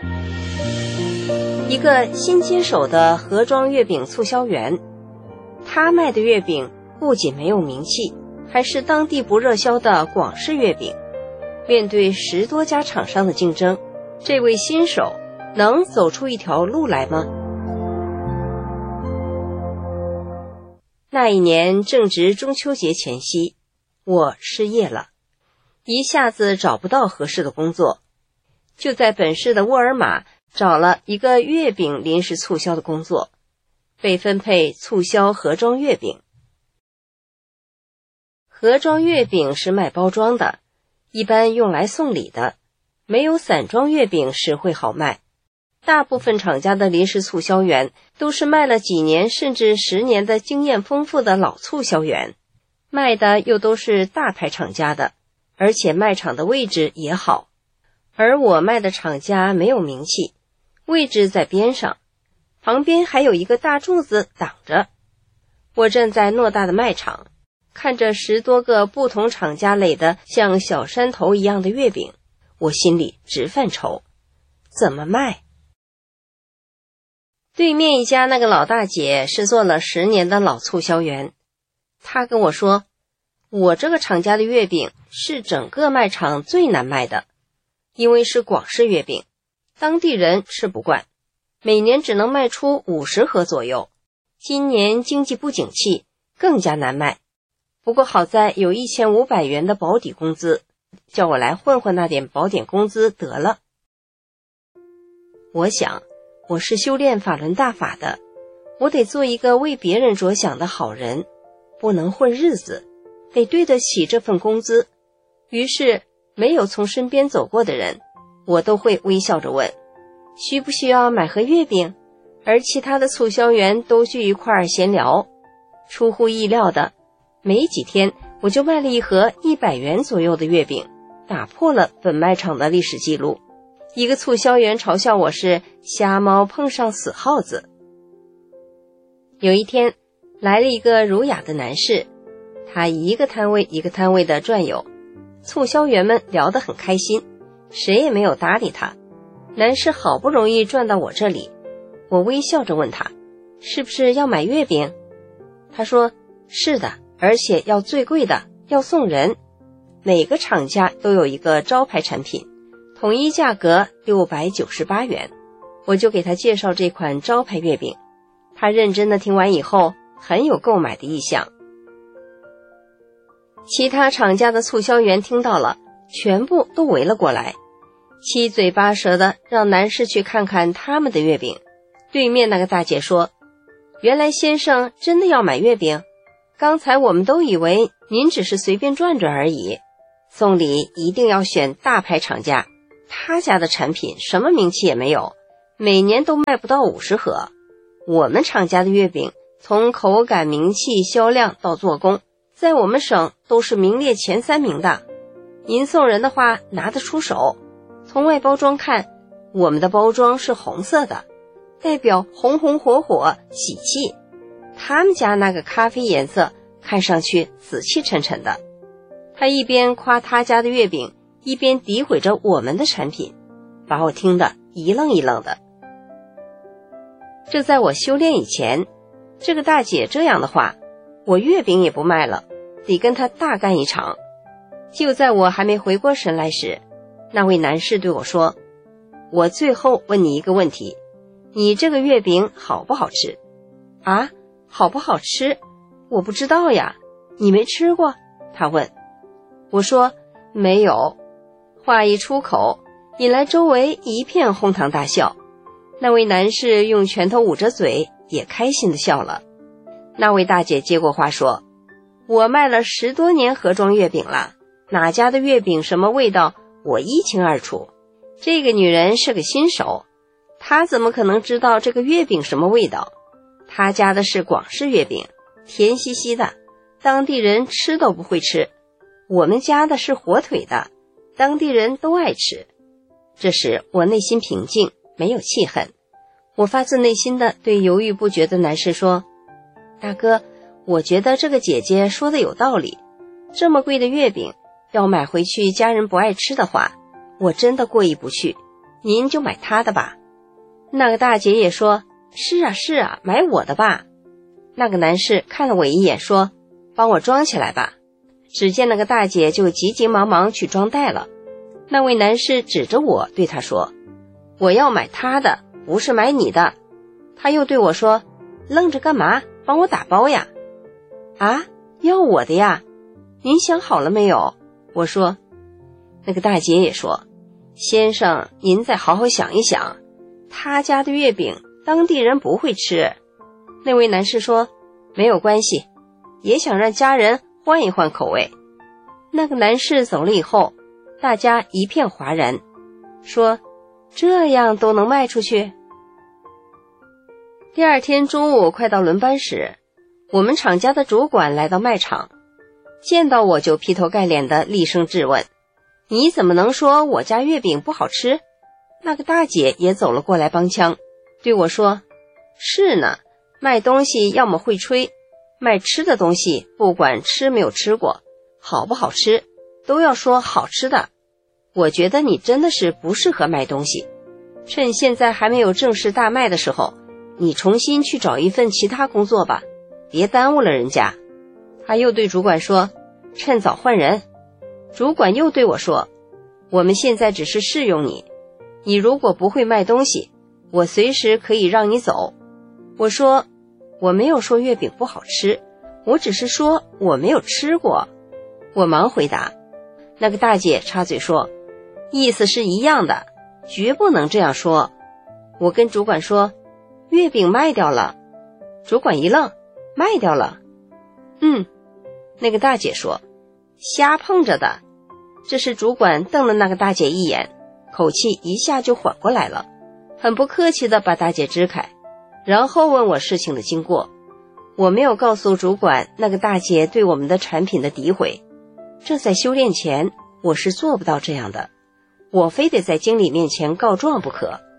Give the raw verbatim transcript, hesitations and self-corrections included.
一个新接手的盒装月饼促销员，他卖的月饼不仅没有名气，还是当地不热销的广式月饼。面对十多家厂商的竞争，这位新手能走出一条路来吗？那一年正值中秋节前夕，我失业了，一下子找不到合适的工作，就在本市的沃尔玛找了一个月饼临时促销的工作，被分配促销盒装月饼。盒装月饼是卖包装的，一般用来送礼的，没有散装月饼实惠好卖。大部分厂家的临时促销员都是卖了几年甚至十年的经验丰富的老促销员，卖的又都是大牌厂家的，而且卖场的位置也好。而我卖的厂家没有名气，位置在边上，旁边还有一个大柱子挡着。我站在偌大的卖场，看着十多个不同厂家垒的像小山头一样的月饼，我心里直犯愁，怎么卖？对面一家那个老大姐是做了十年的老促销员，她跟我说，我这个厂家的月饼是整个卖场最难卖的，因为是广式月饼，当地人吃不惯，每年只能卖出五十盒左右，今年经济不景气，更加难卖。不过好在有一千五百元的保底工资，叫我来混混那点保点工资得了。我想，我是修炼法轮大法的，我得做一个为别人着想的好人，不能混日子，得对得起这份工资。于是没有从身边走过的人，我都会微笑着问，需不需要买盒月饼？而其他的促销员都聚一块儿闲聊。出乎意料的，没几天我就卖了一盒一百元左右的月饼，打破了本卖场的历史记录。一个促销员嘲笑我是瞎猫碰上死耗子。有一天来了一个儒雅的男士，他一个摊位一个摊位的转悠，促销员们聊得很开心，谁也没有搭理他。男士好不容易转到我这里，我微笑着问他，是不是要买月饼？他说，是的，而且要最贵的，要送人。每个厂家都有一个招牌产品，统一价格六百九十八元。我就给他介绍这款招牌月饼，他认真的听完以后，很有购买的意向。其他厂家的促销员听到了，全部都围了过来，七嘴八舌的让男士去看看他们的月饼。对面那个大姐说，原来先生真的要买月饼，刚才我们都以为您只是随便转转而已，送礼一定要选大牌厂家，他家的产品什么名气也没有，每年都卖不到五十盒。我们厂家的月饼从口感、名气、销量到做工，在我们省都是名列前三名的。您送人的话拿得出手。从外包装看，我们的包装是红色的，代表红红火火，喜气。他们家那个咖啡颜色看上去死气沉沉的。他一边夸他家的月饼，一边诋毁着我们的产品，把我听得一愣一愣的。这在我修炼以前，这个大姐这样的话，我月饼也不卖了，得跟她大干一场。就在我还没回过神来时，那位男士对我说，我最后问你一个问题，你这个月饼好不好吃？啊，好不好吃？我不知道呀，你没吃过？他问。我说没有。话一出口，引来周围一片哄堂大笑。那位男士用拳头捂着嘴，也开心地笑了。那位大姐接过话说，我卖了十多年盒装月饼了，哪家的月饼什么味道我一清二楚。这个女人是个新手，她怎么可能知道这个月饼什么味道？她家的是广式月饼，甜兮兮的，当地人吃都不会吃。我们家的是火腿的，当地人都爱吃。这时我内心平静，没有气恨。我发自内心的对犹豫不决的男士说，大哥，我觉得这个姐姐说的有道理，这么贵的月饼要买回去家人不爱吃的话，我真的过意不去。 您就买他的吧。那个大姐也说，是啊是啊，买我的吧。那个男士看了我一眼说，帮我装起来吧。只见那个大姐就急急忙忙去装袋了。那位男士指着我对他说，我要买他的，不是买你的。他又对我说，愣着干嘛，帮我打包呀。啊，要我的呀，您想好了没有？我说。那个大姐也说，先生，您再好好想一想，他家的月饼当地人不会吃。那位男士说，没有关系，也想让家人换一换口味。那个男士走了以后，大家一片哗然，说这样都能卖出去。第二天中午快到轮班时，我们厂家的主管来到卖场，见到我就劈头盖脸的厉声质问，你怎么能说我家月饼不好吃？那个大姐也走了过来帮腔，对我说，是呢，卖东西要么会吹，卖吃的东西不管吃没有吃过，好不好吃都要说好吃的。我觉得你真的是不适合卖东西，趁现在还没有正式大卖的时候，你重新去找一份其他工作吧，别耽误了人家。他又对主管说，趁早换人。主管又对我说，我们现在只是试用你，你如果不会卖东西，我随时可以让你走。我说，我没有说月饼不好吃，我只是说我没有吃过。我忙回答。那个大姐插嘴说，意思是一样的，绝不能这样说。我跟主管说，月饼卖掉了。主管一愣，卖掉了？嗯。那个大姐说，瞎碰着的。这时主管瞪了那个大姐一眼，口气一下就缓过来了，很不客气地把大姐支开，然后问我事情的经过。我没有告诉主管那个大姐对我们的产品的诋毁，这在修炼前我是做不到这样的，我非得在经理面前告状不可。